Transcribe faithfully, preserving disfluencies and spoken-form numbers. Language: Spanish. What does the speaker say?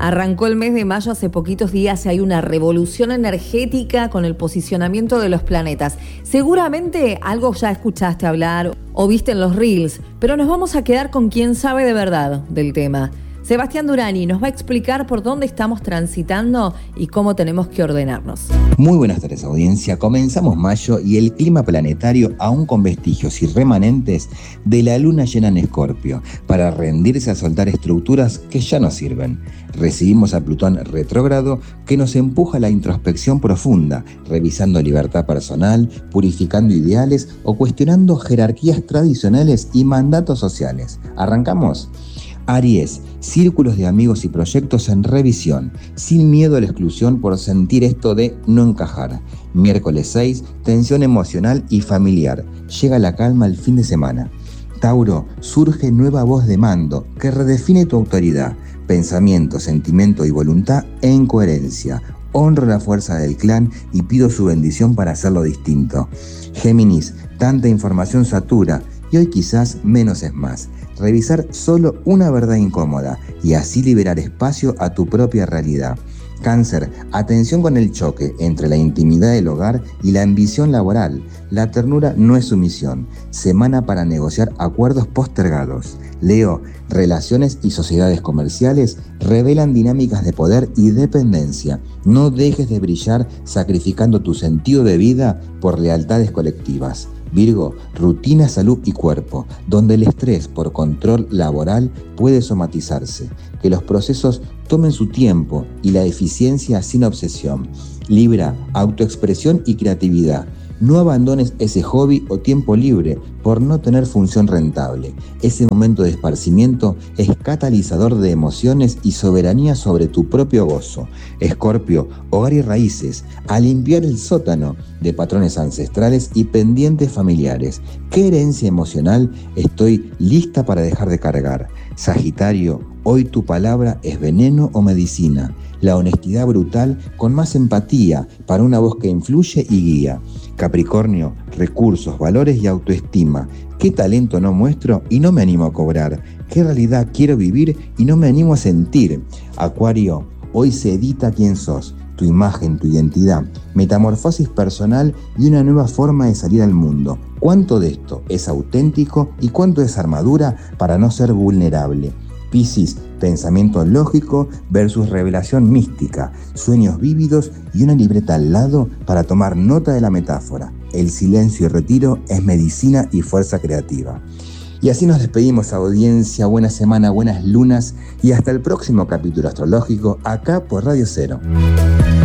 Arrancó el mes de mayo hace poquitos días y hay una revolución energética con el posicionamiento de los planetas. Seguramente algo ya escuchaste hablar o viste en los reels, pero nos vamos a quedar con quien sabe de verdad del tema. Sebastián Durani nos va a explicar por dónde estamos transitando y cómo tenemos que ordenarnos. Muy buenas tardes, audiencia. Comenzamos mayo y el clima planetario aún con vestigios y remanentes de la luna llena en Escorpio para rendirse a soltar estructuras que ya no sirven. Recibimos a Plutón retrógrado que nos empuja a la introspección profunda, revisando libertad personal, purificando ideales o cuestionando jerarquías tradicionales y mandatos sociales. ¿Arrancamos? Aries, círculos de amigos y proyectos en revisión, sin miedo a la exclusión por sentir esto de no encajar. Miércoles seis, tensión emocional y familiar. Llega la calma el fin de semana. Tauro, surge nueva voz de mando que redefine tu autoridad, pensamiento, sentimiento y voluntad en coherencia. Honro la fuerza del clan y pido su bendición para hacerlo distinto. Géminis, tanta información satura y hoy quizás menos es más. Revisar solo una verdad incómoda y así liberar espacio a tu propia realidad. Cáncer, atención con el choque entre la intimidad del hogar y la ambición laboral. La ternura no es sumisión. Semana para negociar acuerdos postergados. Leo, relaciones y sociedades comerciales revelan dinámicas de poder y dependencia. No dejes de brillar sacrificando tu sentido de vida por lealtades colectivas. Virgo, rutina, salud y cuerpo, donde el estrés por control laboral puede somatizarse. Que los procesos tomen su tiempo y la eficiencia sin obsesión. Libra, autoexpresión y creatividad. No abandones ese hobby o tiempo libre por no tener función rentable. Ese momento de esparcimiento es catalizador de emociones y soberanía sobre tu propio gozo. Escorpio, hogar y raíces, a limpiar el sótano de patrones ancestrales y pendientes familiares. ¿Qué herencia emocional estoy lista para dejar de cargar? Sagitario, hoy tu palabra es veneno o medicina. La honestidad brutal con más empatía para una voz que influye y guía. Capricornio, recursos, valores y autoestima. ¿Qué talento no muestro y no me animo a cobrar? ¿Qué realidad quiero vivir y no me animo a sentir? Acuario, hoy se edita quién sos, tu imagen, tu identidad, metamorfosis personal y una nueva forma de salir al mundo. ¿Cuánto de esto es auténtico y cuánto es armadura para no ser vulnerable? Piscis, pensamiento lógico versus revelación mística, sueños vívidos y una libreta al lado para tomar nota de la metáfora. El silencio y retiro es medicina y fuerza creativa. Y así nos despedimos, audiencia. Buena semana, buenas lunas y hasta el próximo capítulo astrológico acá por Radio Cero.